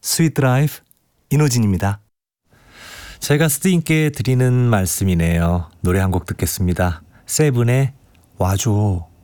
스윗 드라이브 이노진입니다. 제가 스팅께 드리는 말씀이네요. 노래 한 곡 듣겠습니다. 세븐의 와줘.